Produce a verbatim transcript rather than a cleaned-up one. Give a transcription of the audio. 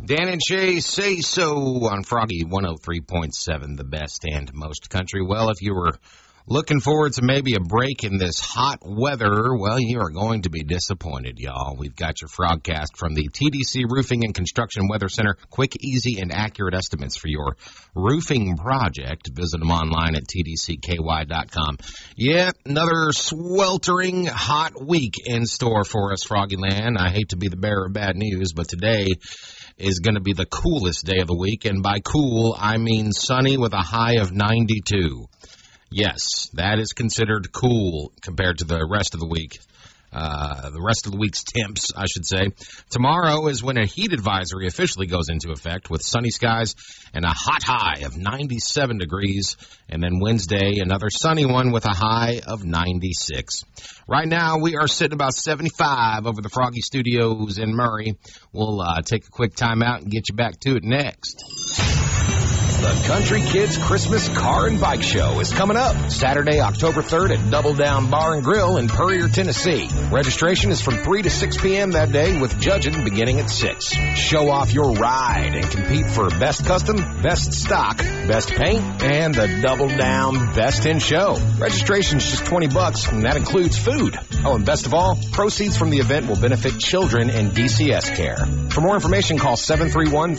Dan and Shay Say So on Froggy one oh three point seven, the best and most country. Well, if you were looking forward to maybe a break in this hot weather, well, you are going to be disappointed, y'all. We've got your Frogcast from the T D C Roofing and Construction Weather Center. Quick, easy, and accurate estimates for your roofing project. Visit them online at T D C K Y dot com. Yeah, another sweltering hot week in store for us, Froggyland. I hate to be the bearer of bad news, but today is going to be the coolest day of the week, and by cool, I mean sunny with a high of ninety-two. Yes, that is considered cool compared to the rest of the week. Uh, the rest of the week's temps, I should say. Tomorrow is when a heat advisory officially goes into effect with sunny skies and a hot high of ninety-seven degrees. And then Wednesday, another sunny one with a high of ninety-six. Right now, we are sitting about seventy-five over the Froggy Studios in Murray. We'll uh, take a quick time out and get you back to it next. The Country Kids Christmas Car and Bike Show is coming up Saturday, October third at Double Down Bar and Grill in Purrier, Tennessee. Registration is from three to six p.m. that day with judging beginning at six. Show off your ride and compete for Best Custom, Best Stock, Best Paint, and the Double Down Best in Show. Registration is just twenty bucks, and that includes food. Oh, and best of all, proceeds from the event will benefit children in D C S care. For more information, call seven three one